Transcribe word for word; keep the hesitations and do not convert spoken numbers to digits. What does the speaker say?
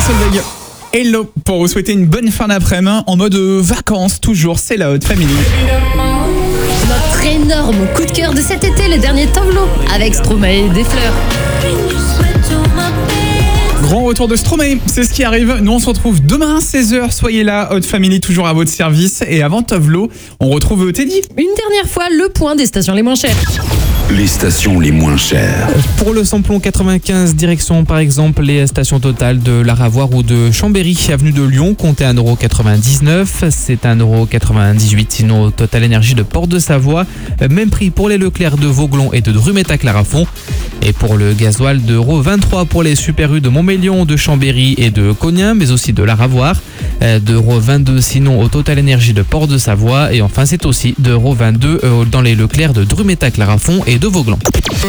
Solveig. Hello, pour vous souhaiter une bonne fin d'après-midi en mode vacances, toujours, c'est la Haute Family. Notre énorme coup de cœur de cet été, le dernier Tovlo, avec Stromae et des fleurs. Grand retour de Stromae, c'est ce qui arrive. Nous, on se retrouve demain à seize heures. Soyez là, Haute Family, toujours à votre service. Et avant Tovlo, on retrouve Teddy. Une dernière fois, le point des stations les moins chères. Les stations les moins chères. Pour le samplon quatre-vingt-quinze, direction par exemple les stations Total de Laravoir ou de Chambéry, avenue de Lyon, comptez un euro quatre-vingt-dix-neuf. C'est un euro quatre-vingt-dix-huit sinon Total Énergie de Porte de Savoie. Même prix pour les Leclerc de Vauglon et de Drumet-à-Clarafond. Et pour le gasoil, deux euros vingt-trois pour les Super U de Montmélion, de Chambéry et de Cognin, mais aussi de Laravoir. deux euros vingt-deux sinon au Total Énergie de Porte de Savoie. Et enfin, c'est aussi deux euros vingt-deux dans les Leclerc de Drumet-à-Clarafond et de Vauglans.